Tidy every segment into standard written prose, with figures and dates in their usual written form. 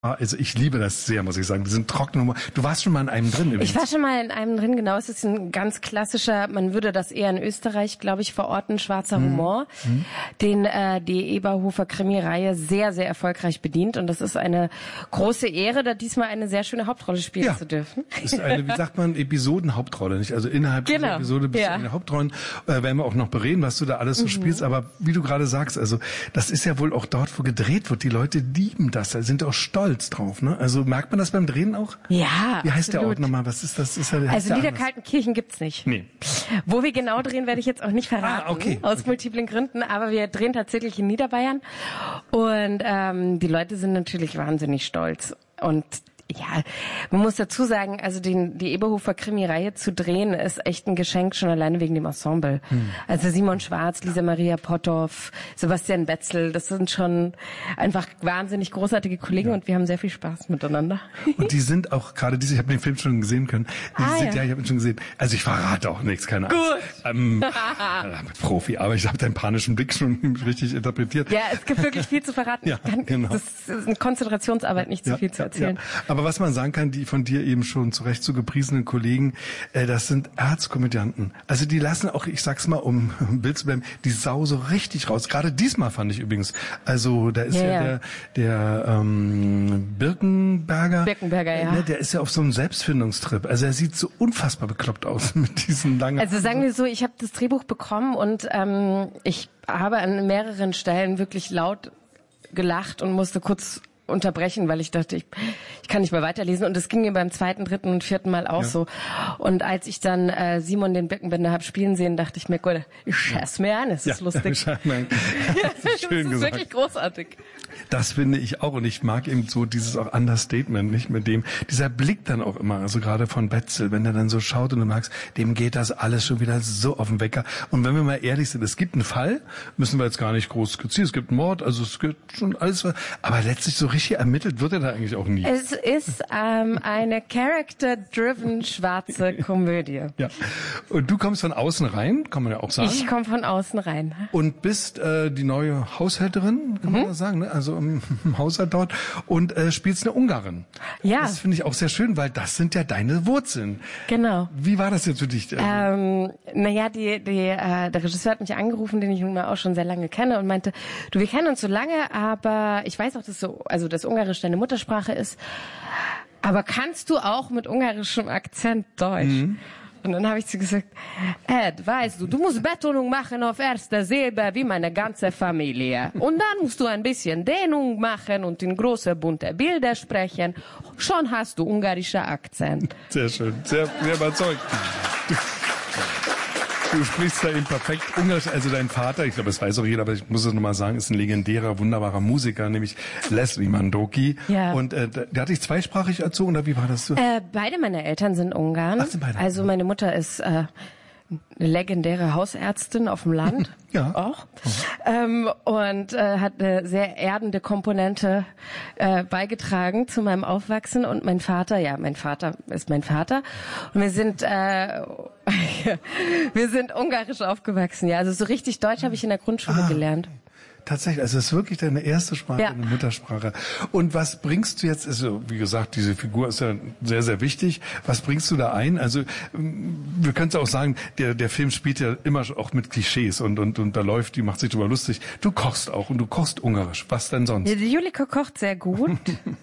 Also ich liebe das sehr, muss ich sagen. Diesen trockenen Humor. Du warst schon mal in einem drin übrigens. Ich war schon mal in einem drin, genau. Es ist ein ganz klassischer, man würde das eher in Österreich, glaube ich, verorten, schwarzer Humor, den die Eberhofer Krimireihe sehr, sehr erfolgreich bedient. Und das ist eine große Ehre, da diesmal eine sehr schöne Hauptrolle spielen zu dürfen. Das ist eine, wie sagt man, Episodenhauptrolle, nicht? Also innerhalb dieser Episode bist du eine Hauptrolle. Werden wir auch noch bereden, was du da alles so spielst. Aber wie du gerade sagst, also das ist ja wohl auch dort, wo gedreht wird. Die Leute lieben das, da sind auch stolz drauf, ne? Also merkt man das beim Drehen auch? Ja, wie heißt absolut. Der Ort nochmal? Was ist das? Also Niederkaltenkirchen gibt's nicht. Nee. Wo wir genau drehen, werde ich jetzt auch nicht verraten. Aus multiplen Gründen. Aber wir drehen tatsächlich in Niederbayern. Und die Leute sind natürlich wahnsinnig stolz. Und ja, man muss dazu sagen, also die Eberhofer Krimireihe zu drehen ist echt ein Geschenk, schon alleine wegen dem Ensemble. Also Simon Schwarz, Lisa Maria Potthoff, Sebastian Betzel, das sind schon einfach wahnsinnig großartige Kollegen und wir haben sehr viel Spaß miteinander. Und die sind auch gerade ich habe den Film schon gesehen können. Ich habe ihn schon gesehen. Also ich verrate auch nichts, keine Angst. Profi, aber ich habe deinen panischen Blick schon richtig interpretiert. Ja, es gibt wirklich viel zu verraten. Ja, genau. Das ist eine Konzentrationsarbeit, nicht zu viel zu erzählen. Ja. Aber was man sagen kann, die von dir eben schon zu Recht so gepriesenen Kollegen, das sind Erzkomödianten. Also die lassen auch, ich sag's mal, um Bild zu bleiben, die Sau so richtig raus. Gerade diesmal fand ich übrigens. Also da ist der Birkenberger. Ja. Der ist ja auf so einem Selbstfindungstrip. Also er sieht so unfassbar bekloppt aus mit diesen langen... Also sagen wir so, ich habe das Drehbuch bekommen und ich habe an mehreren Stellen wirklich laut gelacht und musste kurz unterbrechen, weil ich dachte, ich kann nicht mehr weiterlesen. Und das ging mir beim zweiten, dritten und vierten Mal auch so. Und als ich dann Simon den Birkenbinder habe spielen sehen, dachte ich mir, gut, ich scheiß mir an, es ist lustig. Das ist schön das ist gesagt. Wirklich großartig. Das finde ich auch. Und ich mag eben so dieses auch Understatement, nicht mit dem, dieser Blick dann auch immer, also gerade von Betzel, wenn er dann so schaut und du merkst, dem geht das alles schon wieder so auf den Wecker. Und wenn wir mal ehrlich sind, es gibt einen Fall, müssen wir jetzt gar nicht groß skizzieren, es gibt einen Mord, also es gibt schon alles, aber letztlich so richtig ermittelt wird er da eigentlich auch nie. Es ist eine character-driven schwarze Komödie. Ja. Und du kommst von außen rein, kann man ja auch sagen. Ich komme von außen rein. Und bist die neue Haushälterin, kann man das sagen, ne? Also im Haushalt dort und spielst eine Ungarin. Ja. Das finde ich auch sehr schön, weil das sind ja deine Wurzeln. Genau. Wie war das jetzt für dich? Naja, der Regisseur hat mich angerufen, den ich nun mal auch schon sehr lange kenne und meinte, du, wir kennen uns so lange, aber ich weiß auch, dass Ungarisch deine Muttersprache ist, aber kannst du auch mit ungarischem Akzent Deutsch? Und dann habe ich zu gesagt, Ed, weißt du musst Betonung machen auf erster Silbe wie meine ganze Familie. Und dann musst du ein bisschen Dehnung machen und in große bunte Bilder sprechen. Schon hast du ungarischer Akzent. Sehr schön, sehr, sehr überzeugt. Du sprichst da eben perfekt Ungarisch. Also dein Vater, ich glaube, das weiß auch jeder, aber ich muss es nochmal sagen, ist ein legendärer, wunderbarer Musiker, nämlich Leslie Mandoki. Ja. Und der hat dich zweisprachig erzogen, oder wie war das so? Beide meine Eltern sind Ungarn. Ach, sind beide. Also meine Mutter ist eine legendäre Hausärztin auf dem Land. Ja. Auch. Und hat eine sehr erdende Komponente beigetragen zu meinem Aufwachsen. Und mein Vater ist mein Vater. Und wir sind ungarisch aufgewachsen. Ja, also so richtig Deutsch habe ich in der Grundschule gelernt. Tatsächlich, also es ist wirklich deine erste Sprache, deine Muttersprache. Und was bringst du jetzt, also wie gesagt, diese Figur ist ja sehr, sehr wichtig. Was bringst du da ein? Also wir können es auch sagen, der Film spielt ja immer auch mit Klischees und da macht sich drüber lustig. Du kochst auch und du kochst ungarisch. Was denn sonst? Ja, die Julika kocht sehr gut.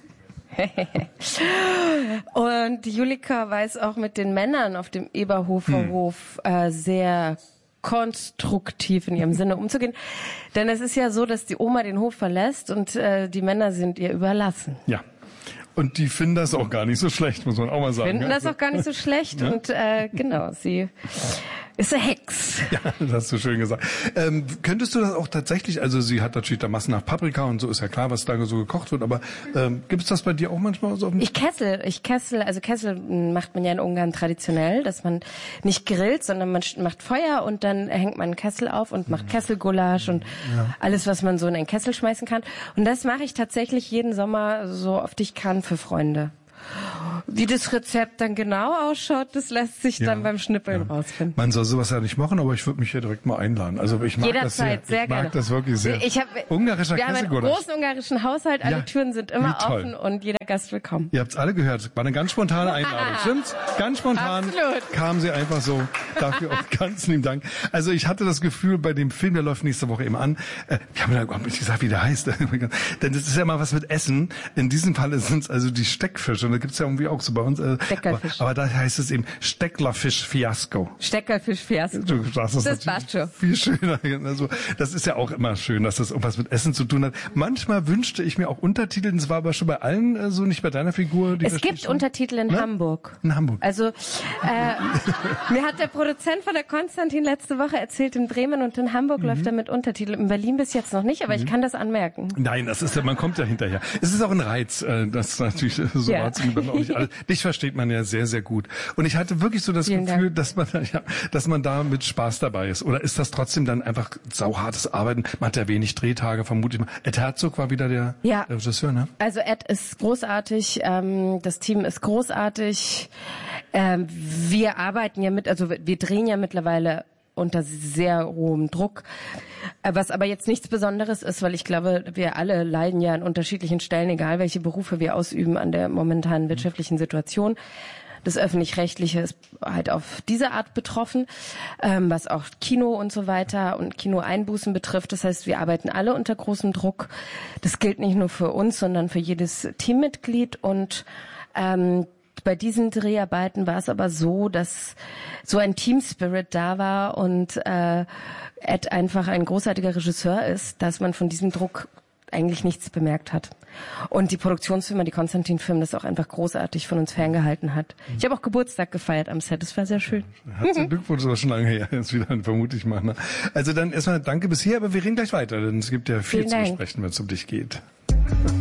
Und die Julika weiß auch mit den Männern auf dem Eberhofer Hof sehr konstruktiv in ihrem Sinne umzugehen. Denn es ist ja so, dass die Oma den Hof verlässt und die Männer sind ihr überlassen. Ja. Und die finden das auch gar nicht so schlecht, muss man auch mal sagen. Finden das auch gar nicht so schlecht. Ja? Und genau, sie ist eine Hex. Ja, das hast du schön gesagt. Könntest du das auch tatsächlich, also sie hat natürlich da massenhaft Paprika und so ist ja klar, was da so gekocht wird, aber gibt's das bei dir auch manchmal so? Ich kessel, also Kessel macht man ja in Ungarn traditionell, dass man nicht grillt, sondern man macht Feuer und dann hängt man einen Kessel auf und macht Kesselgulasch und alles, was man so in einen Kessel schmeißen kann. Und das mache ich tatsächlich jeden Sommer so oft ich kann für Freunde. Wie das Rezept dann genau ausschaut, das lässt sich dann beim Schnippeln rausfinden. Man soll sowas ja nicht machen, aber ich würde mich hier direkt mal einladen. Also ich mag jederzeit, das sehr gerne. Ich mag das wirklich sehr. Ungarischer Wir haben einen großen ungarischen Haushalt, alle Türen sind immer offen und jeder Gast willkommen. Ihr habt's alle gehört, war eine ganz spontane Einladung, stimmt's? Ganz spontan kamen sie einfach so. Dafür auch ganz lieben Dank. Also ich hatte das Gefühl bei dem Film, der läuft nächste Woche eben an, wir haben ja gar nicht gesagt, wie der heißt. Denn das ist ja immer was mit Essen. In diesem Fall sind es also die Steckfische. Und da gibt's ja irgendwie auch so bei uns. Aber da heißt es eben Stecklerfisch-Fiasko. Stecklerfisch-Fiasko. Das passt schon. Viel schöner. Also, das ist ja auch immer schön, dass das irgendwas mit Essen zu tun hat. Manchmal wünschte ich mir auch Untertitel. Das war aber schon bei allen so, nicht bei deiner Figur. Es gibt Untertitel in Hamburg. In Hamburg. Also mir hat der Produzent von der Konstantin letzte Woche erzählt, in Bremen und in Hamburg läuft er mit Untertiteln. In Berlin bis jetzt noch nicht, aber ich kann das anmerken. Nein, das ist ja, man kommt ja hinterher. Es ist auch ein Reiz, das natürlich so wahrzunehmen, wenn man auch nicht alles. Dich versteht man ja sehr, sehr gut. Und ich hatte wirklich so das Gefühl, dass man da mit Spaß dabei ist. Oder ist das trotzdem dann einfach sauhartes Arbeiten? Man hat ja wenig Drehtage, vermute ich mal. Ed Herzog war wieder der Regisseur, ne? Also Ed ist großartig, das Team ist großartig. Wir arbeiten ja wir drehen ja mittlerweile unter sehr hohem Druck, was aber jetzt nichts Besonderes ist, weil ich glaube, wir alle leiden ja an unterschiedlichen Stellen, egal welche Berufe wir ausüben, an der momentanen wirtschaftlichen Situation. Das Öffentlich-Rechtliche ist halt auf diese Art betroffen, was auch Kino und so weiter und Kinoeinbußen betrifft. Das heißt, wir arbeiten alle unter großem Druck. Das gilt nicht nur für uns, sondern für jedes Teammitglied. Und bei diesen Dreharbeiten war es aber so, dass so ein Team-Spirit da war und Ed einfach ein großartiger Regisseur ist, dass man von diesem Druck eigentlich nichts bemerkt hat. Und die Produktionsfirma, die Konstantin-Film, das auch einfach großartig von uns ferngehalten hat. Ich habe auch Geburtstag gefeiert am Set, das war sehr schön. Herzlichen Glückwunsch, das war schon lange her, jetzt wieder, vermute ich mal. Ne? Also dann erstmal danke bis hier, aber wir reden gleich weiter, denn es gibt ja viel zu besprechen, wenn es um dich geht.